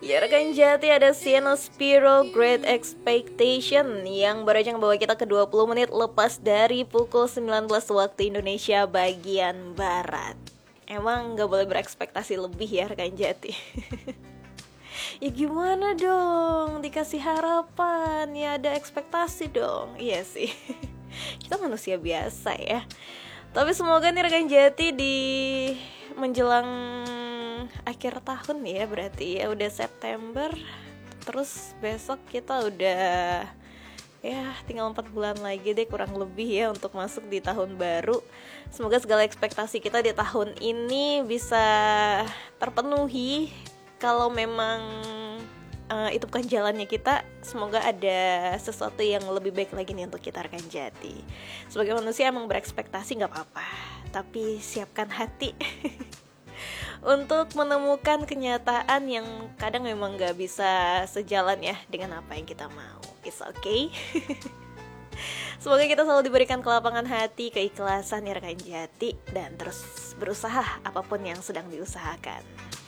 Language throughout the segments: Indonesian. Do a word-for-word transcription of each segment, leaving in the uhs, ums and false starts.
Ya rekan Jati, ada Sienospiro Great Expectation yang baru aja membawa kita ke dua puluh menit lepas dari pukul sembilan belas waktu Indonesia bagian Barat. Emang gak boleh berekspektasi lebih ya rekan Jati. Ya gimana dong, dikasih harapan, ya ada ekspektasi dong. Iya sih, kita manusia biasa ya. Tapi semoga nih rekan Jati di menjelang akhir tahun ya, berarti ya udah September, terus besok kita udah ya tinggal empat bulan lagi deh kurang lebih ya untuk masuk di tahun baru. Semoga segala ekspektasi kita di tahun ini bisa terpenuhi. Kalau memang uh, itu bukan jalannya kita, semoga ada sesuatu yang lebih baik lagi nih untuk kita rekan Jati. Sebagai manusia emang berekspektasi gak apa-apa, tapi siapkan hati untuk menemukan kenyataan yang kadang memang gak bisa sejalan ya dengan apa yang kita mau. It's okay. Semoga kita selalu diberikan kelapangan hati, keikhlasan ya rekan Jati, dan terus berusaha apapun yang sedang diusahakan.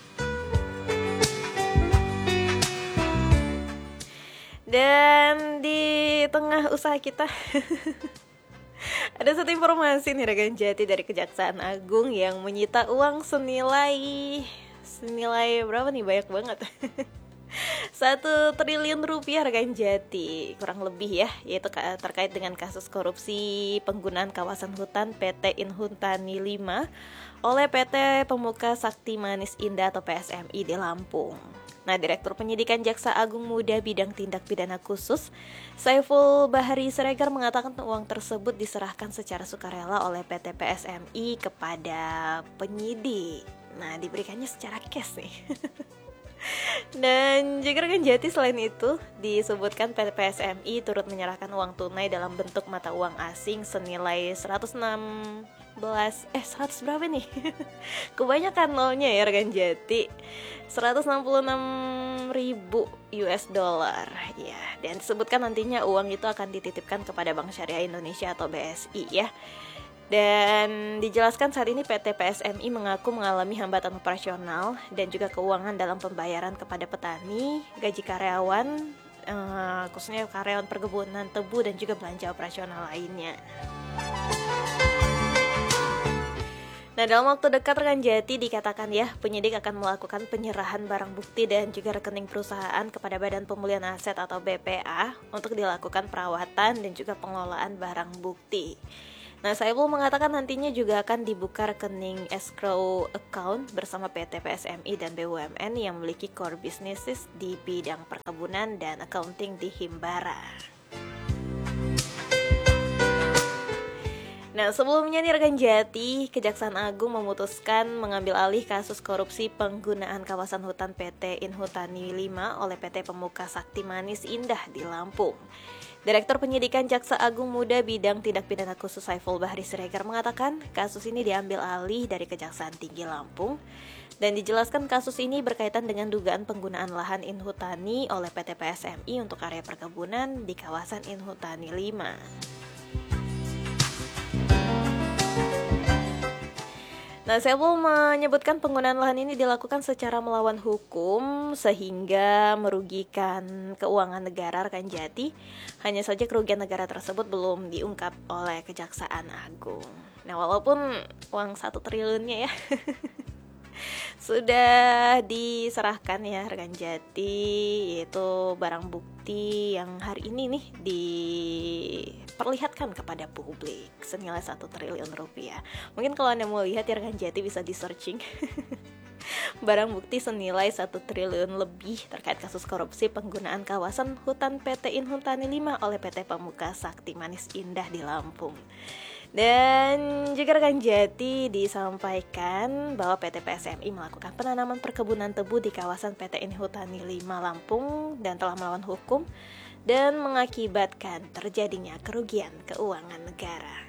Dan di tengah usaha kita ada satu informasi nih rekan Jati dari Kejaksaan Agung yang menyita uang senilai senilai berapa nih, banyak banget. Satu triliun rupiah rekan Jati, kurang lebih ya, yaitu terkait dengan kasus korupsi penggunaan kawasan hutan P T Inhuntani lima oleh P T Pemuka Sakti Manis Indah atau P S M I di Lampung. Nah, Direktur Penyidikan Jaksa Agung Muda Bidang Tindak Pidana Khusus Saiful Bahri Siregar mengatakan uang tersebut diserahkan secara sukarela oleh P T P S M I kepada penyidik. Nah, diberikannya secara cash nih. Dan juga rekan Jati, selain itu disebutkan P T P S M I turut menyerahkan uang tunai dalam bentuk mata uang asing senilai seratus enam belas eh seratus berapa nih? Kebanyakan nolnya ya rekan Jati. seratus enam puluh enam ribu U S dollar ya. Dan disebutkan nantinya uang itu akan dititipkan kepada Bank Syariah Indonesia atau B S I ya. Dan dijelaskan saat ini P T P S M I mengaku mengalami hambatan operasional dan juga keuangan dalam pembayaran kepada petani, gaji karyawan, eh, khususnya karyawan perkebunan tebu dan juga belanja operasional lainnya. Nah, dalam waktu dekat rekan Jati dikatakan ya, penyidik akan melakukan penyerahan barang bukti dan juga rekening perusahaan kepada Badan Pemulihan Aset atau B P A untuk dilakukan perawatan dan juga pengelolaan barang bukti. Nah, Saiful mengatakan nantinya juga akan dibuka rekening escrow account bersama P T P S M I dan B U M N yang memiliki core businesses di bidang perkebunan dan accounting di Himbara. Nah, sebelumnya nih rekan Jati, Kejaksaan Agung memutuskan mengambil alih kasus korupsi penggunaan kawasan hutan P T Inhuntani lima oleh P T Pemuka Sakti Manis Indah di Lampung. Direktur Penyidikan Jaksa Agung Muda Bidang Tindak Pidana Khusus Saiful Bahri Siregar mengatakan kasus ini diambil alih dari Kejaksaan Tinggi Lampung dan dijelaskan kasus ini berkaitan dengan dugaan penggunaan lahan Inhuntani oleh P T P S M I untuk area perkebunan di kawasan Inhuntani lima. Nah, Saiful menyebutkan penggunaan lahan ini dilakukan secara melawan hukum sehingga merugikan keuangan negara rekan Jati. Hanya saja kerugian negara tersebut belum diungkap oleh Kejaksaan Agung. Nah, walaupun uang satu triliunnya ya sudah diserahkan ya rekan Jati, yaitu barang bukti yang hari ini nih diperlihatkan kepada publik senilai satu triliun rupiah. Mungkin kalau Anda mau lihat ya rekan Jati bisa di searching barang bukti senilai satu triliun lebih terkait kasus korupsi penggunaan kawasan hutan P T Inhuntani lima oleh P T Pemuka Sakti Manis Indah di Lampung. Dan juga rekan Jati disampaikan bahwa P T P S M I melakukan penanaman perkebunan tebu di kawasan P T Inhuntani lima Lampung dan telah melawan hukum dan mengakibatkan terjadinya kerugian keuangan negara.